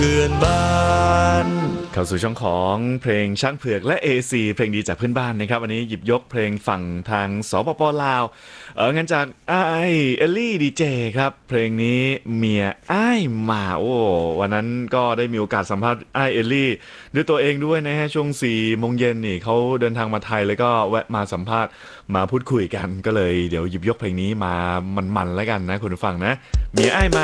เพื่อนบ้านเข้าสู่ช่องของเพลงช้างเผือกและ AC เพลงดีจากเพื่อนบ้านนะครับวันนี้หยิบยกเพลงฝั่งทางสปปลาวงั้นจากเอลลี่ดีเจครับเพลงนี้เมียอ้ายมาโอ้วันนั้นก็ได้มีโอกาสสัมภาษณ์เอลลี่ด้วยตัวเองด้วยนะฮะช่วง4 โมงเย็นนี่เขาเดินทางมาไทยแล้วก็แวะมาสัมภาษณ์มาพูดคุยกันก็เลยเดี๋ยวหยิบยกเพลงนี้มามันๆแล้วกันนะคุณผู้ฟังนะเมียอ้ายมา